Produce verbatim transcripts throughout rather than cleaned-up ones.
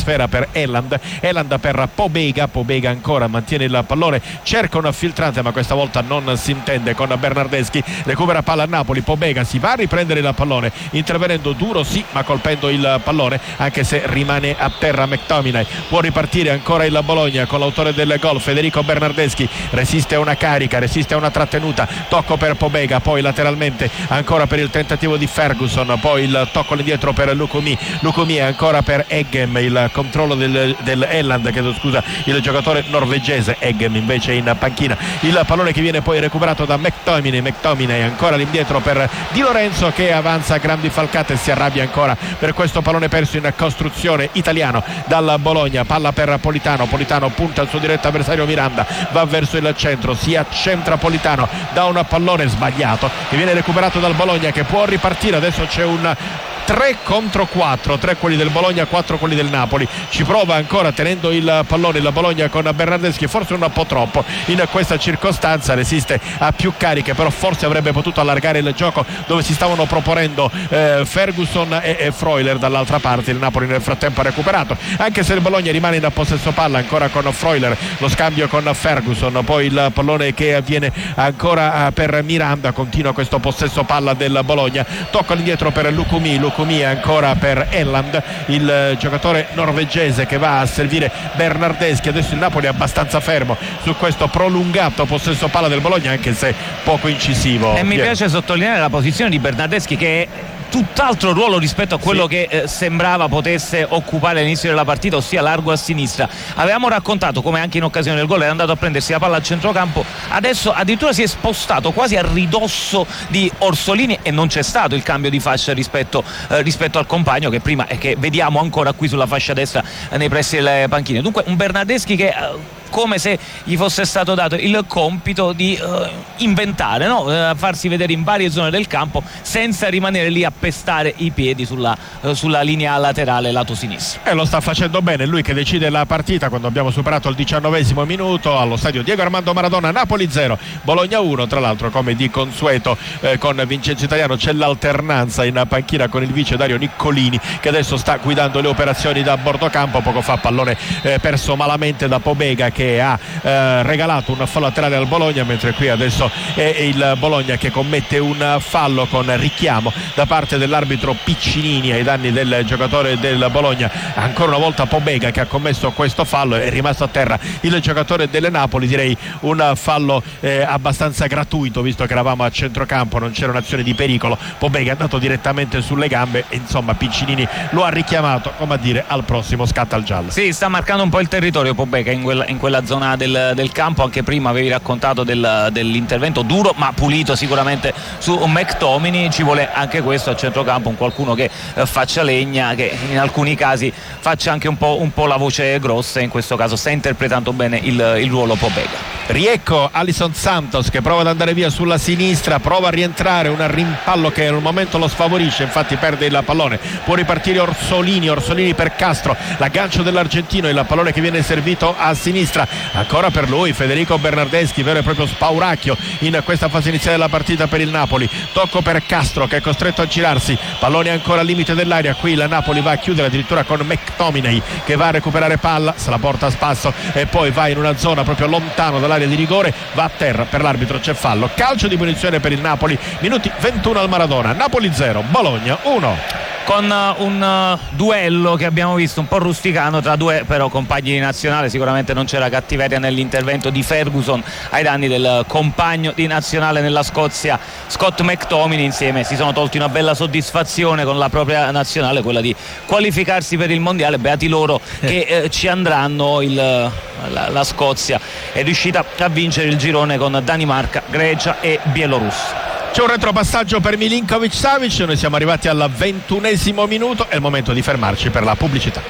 sfera per Eland, Eland per Pobega, Pobega ancora mantiene il pallone, cerca un filtrante ma questa volta non si intende con Bernardeschi, recupera palla a Napoli, Pobega si va a riprendere il pallone, intervenendo duro sì ma colpendo il pallone anche se rimane a terra McTominay. Può ripartire ancora il Bologna con l'autore del gol Federico Bernardeschi, resiste a una carica, resiste a una trattenuta, tocco per Pobega, poi lateralmente ancora per il tentativo di Ferguson, poi il tocco all'indietro per Lukumi, Lukumi ancora per Eggem, il controllo del, del Elland, chiedo scusa, il giocatore norvegese, Eggem invece in panchina, il pallone che viene poi recuperato da McTominay, McTominay ancora all'indietro per Di Lorenzo che avanza a grandi falcate e si arrabbia ancora per questo pallone perso in costruzione italiano dal Bologna, palla per Politano, Politano punta il suo diretto avversario Miranda, va verso il centro, si accentra Politano da un pallone sbagliato che viene recuperato dal Bologna che può ripartire, adesso c'è un tre contro quattro, tre quelli del Bologna, quattro quelli del Napoli, ci prova ancora tenendo il pallone la Bologna con Bernardeschi, forse un po' troppo in questa circostanza, resiste a più cariche però forse avrebbe potuto allargare il gioco dove si stavano proponendo eh, Ferguson e, e Freuler dall'altra parte. Il Napoli nel frattempo ha recuperato, anche se il Bologna rimane in possesso palla ancora con Freuler, lo scambio con Ferguson, poi il pallone che avviene ancora per Miranda, continua questo possesso palla del Bologna, tocca all'indietro per Lukumi, Lukumi ancora per Elland, il giocatore norvegese che va a servire Bernardeschi. Adesso il Napoli è abbastanza fermo su questo prolungato possesso palla del Bologna anche se poco incisivo. E mi piace sottolineare la posizione di Bernardeschi che è tutt'altro ruolo rispetto a quello sì. che eh, sembrava potesse occupare all'inizio della partita, ossia largo a sinistra. Avevamo raccontato come anche in occasione del gol era andato a prendersi la palla al centrocampo, adesso addirittura si è spostato quasi a ridosso di Orsolini e non c'è stato il cambio di fascia rispetto, eh, rispetto al compagno che prima e che vediamo ancora qui sulla fascia destra eh, nei pressi delle panchine. Dunque un Bernardeschi che eh, come se gli fosse stato dato il compito di uh, inventare, no? uh, farsi vedere in varie zone del campo senza rimanere lì a pestare i piedi sulla, uh, sulla linea laterale lato sinistro. E lo sta facendo bene, lui che decide la partita quando abbiamo superato il diciannovesimo minuto allo stadio Diego Armando Maradona. Napoli zero, Bologna uno, tra l'altro come di consueto eh, con Vincenzo Italiano c'è l'alternanza in panchina con il vice Dario Niccolini che adesso sta guidando le operazioni da bordo campo. Poco fa pallone eh, perso malamente da Pobega che ha eh, regalato un fallo laterale al Bologna, mentre qui adesso è il Bologna che commette un fallo con richiamo da parte dell'arbitro Piccinini ai danni del giocatore del Bologna. Ancora una volta Pobega che ha commesso questo fallo, è rimasto a terra il giocatore del Napoli, direi un fallo eh, abbastanza gratuito visto che eravamo a centrocampo, non c'era un'azione di pericolo, Pobega è andato direttamente sulle gambe e insomma Piccinini lo ha richiamato, come a dire al prossimo scatta il giallo. Sì, sta marcando un po' il territorio Pobega in quella, in quella zona del, del campo. Anche prima avevi raccontato del, dell'intervento duro ma pulito sicuramente su McTominay, ci vuole anche questo a centrocampo, un qualcuno che eh, faccia legna, che in alcuni casi faccia anche un po', un po' la voce grossa, in questo caso sta interpretando bene il, il ruolo Pobega. Riecco Alisson Santos che prova ad andare via sulla sinistra, prova a rientrare, un rimpallo che al momento lo sfavorisce, infatti perde il pallone, può ripartire Orsolini, Orsolini per Castro, l'aggancio dell'argentino, il pallone che viene servito a sinistra, ancora per lui Federico Bernardeschi, vero e proprio spauracchio in questa fase iniziale della partita per il Napoli, tocco per Castro che è costretto a girarsi, pallone ancora al limite dell'area, qui la Napoli va a chiudere addirittura con McTominay che va a recuperare palla, se la porta a spasso e poi va in una zona proprio lontano dall'area di rigore, va a terra, per l'arbitro c'è fallo, calcio di punizione per il Napoli, minuti ventuno al Maradona, Napoli zero, Bologna uno. Con un uh, duello che abbiamo visto un po' rusticano tra due però compagni di nazionale, sicuramente non c'era cattiveria nell'intervento di Ferguson ai danni del compagno di nazionale nella Scozia Scott McTominay, insieme si sono tolti una bella soddisfazione con la propria nazionale, quella di qualificarsi per il mondiale, beati loro che eh, ci andranno. Il, la, la Scozia è riuscita a vincere il girone con Danimarca, Grecia e Bielorussia. C'è un retropassaggio per Milinkovic Savic, noi siamo arrivati al ventunesimo minuto, è il momento di fermarci per la pubblicità.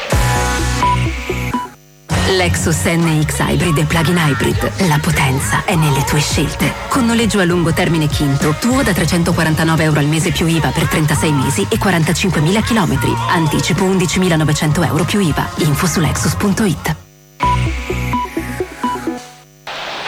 Lexus N X Hybrid e Plug-in Hybrid, la potenza è nelle tue scelte. Con noleggio a lungo termine Quinto, tuo da trecentoquarantanove euro al mese più I V A per trentasei mesi e quarantacinquemila chilometri. Anticipo undicimilanovecento euro più I V A. Info su lexus punto it.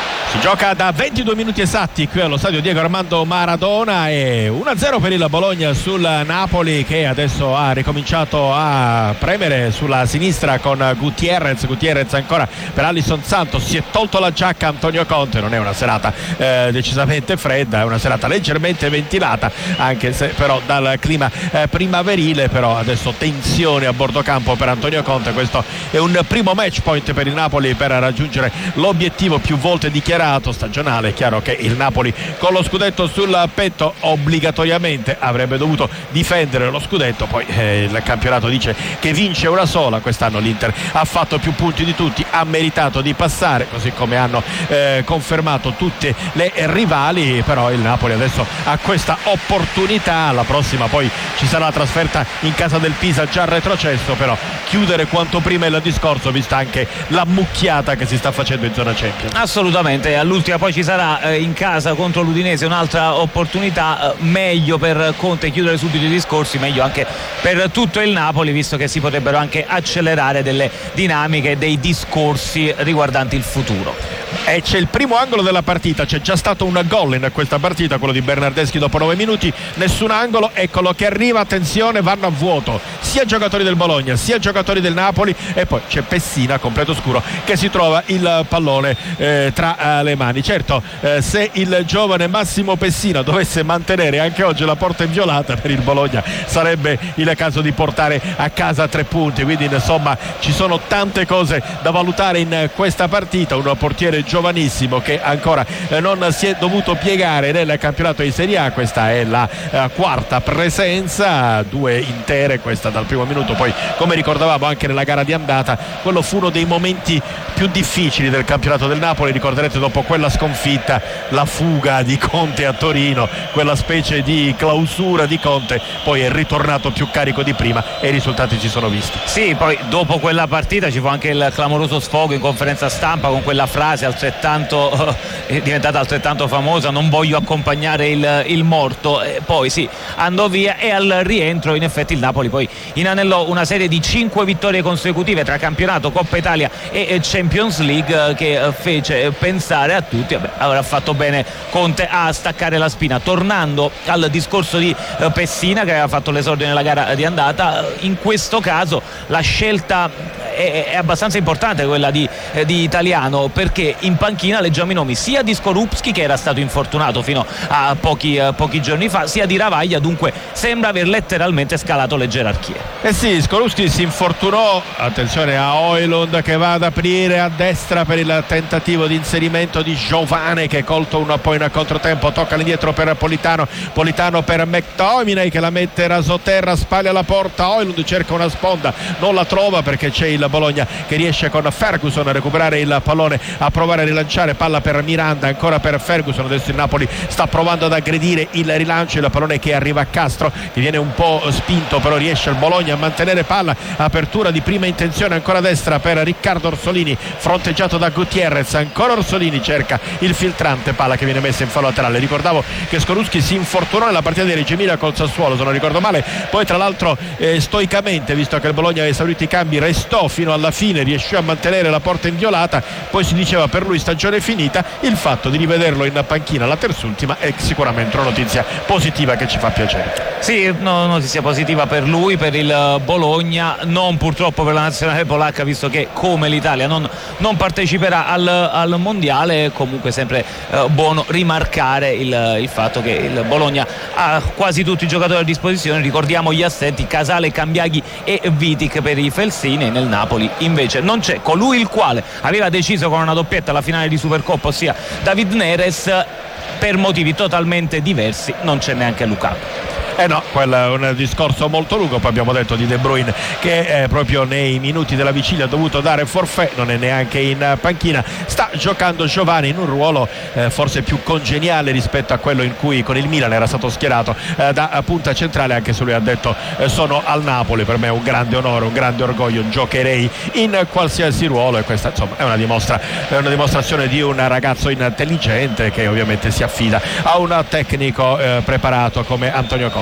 Gioca da ventidue minuti esatti qui allo stadio Diego Armando Maradona e uno a zero per il Bologna sul Napoli, che adesso ha ricominciato a premere sulla sinistra con Gutierrez. Gutierrez ancora per Alisson Santos, si è tolto la giacca Antonio Conte. Non è una serata eh, decisamente fredda, è una serata leggermente ventilata, anche se però dal clima eh, primaverile. Però adesso tensione a bordo campo per Antonio Conte. Questo è un primo match point per il Napoli per raggiungere l'obiettivo più volte dichiarato stagionale. È chiaro che il Napoli con lo scudetto sul petto obbligatoriamente avrebbe dovuto difendere lo scudetto, poi eh, il campionato dice che vince una sola. Quest'anno l'Inter ha fatto più punti di tutti, ha meritato di passare, così come hanno eh, confermato tutte le rivali. Però il Napoli adesso ha questa opportunità, la prossima poi ci sarà la trasferta in casa del Pisa già retrocesso, però chiudere quanto prima il discorso, vista anche la mucchiata che si sta facendo in zona Champions. Assolutamente, all'ultima poi ci sarà eh, in casa contro l'Udinese un'altra opportunità, eh, meglio per Conte chiudere subito i discorsi, meglio anche per tutto il Napoli, visto che si potrebbero anche accelerare delle dinamiche, dei discorsi riguardanti il futuro. E c'è il primo angolo della partita, c'è già stato un gol in questa partita, quello di Bernardeschi dopo nove minuti, nessun angolo, eccolo che arriva, attenzione, vanno a vuoto sia giocatori del Bologna sia giocatori del Napoli, e poi c'è Pessina completo scuro che si trova il pallone eh, tra eh, le mani. Certo, eh, se il giovane Massimo Pessina dovesse mantenere anche oggi la porta inviolata, per il Bologna sarebbe il caso di portare a casa tre punti, quindi insomma ci sono tante cose da valutare in questa partita. Un portiere giovanissimo che ancora eh, non si è dovuto piegare nel campionato di Serie A, questa è la eh, quarta presenza, due intere, questa dal primo minuto. Poi, come ricordavamo anche nella gara di andata, quello fu uno dei momenti più difficili del campionato del Napoli. Ricorderete, dopo quella sconfitta, la fuga di Conte a Torino, quella specie di clausura di Conte, poi è ritornato più carico di prima e i risultati si sono visti. Sì, poi dopo quella partita ci fu anche il clamoroso sfogo in conferenza stampa con quella frase altrettanto è diventata altrettanto famosa: non voglio accompagnare il, il morto. E poi sì, andò via, e al rientro in effetti il Napoli poi inanellò una serie di cinque vittorie consecutive tra campionato, Coppa Italia e Champions League, che fece pensare a tutti. Vabbè, avrà fatto bene Conte a staccare la spina. Tornando al discorso di Pessina, che aveva fatto l'esordio nella gara di andata, in questo caso la scelta è, è abbastanza importante, quella di, eh, di Italiano, perché in panchina leggiamo i nomi sia di Skorupski, che era stato infortunato fino a pochi, eh, pochi giorni fa, sia di Ravaglia, dunque sembra aver letteralmente scalato le gerarchie. Eh sì, Skorupski si infortunò, attenzione a Højlund che va ad aprire a destra per il tentativo di inserimento di Giovane, che è colto un po' in controtempo, tocca all'indietro per Politano, Politano per McTominay che la mette rasoterra, spaglia la porta, Højlund cerca una sponda, non la trova perché c'è il Bologna che riesce con Ferguson a recuperare il pallone, a provare a rilanciare, palla per Miranda, ancora per Ferguson. Adesso il Napoli sta provando ad aggredire il rilancio, il pallone che arriva a Castro, che viene un po' spinto, però riesce il Bologna a mantenere palla, apertura di prima intenzione ancora a destra per Riccardo Orsolini, fronteggiato da Gutierrez, ancora Orsolini cerca il filtrante, palla che viene messa in fallo laterale. Ricordavo che Skorupski si infortunò nella partita di Reggio Emilia col Sassuolo, se non ricordo male, poi tra l'altro eh, stoicamente, visto che il Bologna aveva esaurito i cambi, restò fino alla fine, riuscì a mantenere la porta inviolata. Poi si diceva per lui stagione finita. Il fatto di rivederlo in panchina la terzultima è sicuramente una notizia positiva che ci fa piacere. Sì, no, notizia positiva per lui, per il Bologna, non purtroppo per la nazionale polacca, visto che come l'Italia non, non parteciperà al, al mondiale. Comunque sempre eh, buono rimarcare il, il fatto che il Bologna ha quasi tutti i giocatori a disposizione. Ricordiamo gli assenti Casale, Cambiaghi e Vitic per i Felsini. Nel Napoli invece non c'è colui il quale aveva deciso con una doppietta la finale di Supercoppa, ossia David Neres. Per motivi totalmente diversi non c'è neanche Lukaku. Eh no, quello è un discorso molto lungo. Poi abbiamo detto di De Bruyne che eh, proprio nei minuti della vigilia ha dovuto dare forfait, non è neanche in panchina. Sta giocando Giovani in un ruolo eh, forse più congeniale rispetto a quello in cui con il Milan era stato schierato eh, da punta centrale, anche se lui ha detto eh, sono al Napoli, per me è un grande onore, un grande orgoglio, giocherei in qualsiasi ruolo. E questa insomma è una, dimostra, è una dimostrazione di un ragazzo intelligente che ovviamente si affida a un tecnico eh, preparato come Antonio Conte.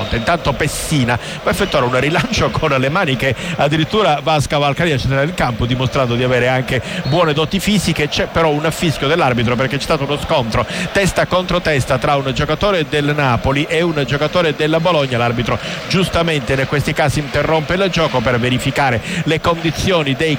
Conte. Intanto Pessina va a effettuare un rilancio con le mani che addirittura va a scavalcare al centro del campo, dimostrando di avere anche buone doti fisiche. C'è però un fischio dell'arbitro perché c'è stato uno scontro testa contro testa tra un giocatore del Napoli e un giocatore della Bologna. L'arbitro giustamente in questi casi interrompe il gioco per verificare le condizioni dei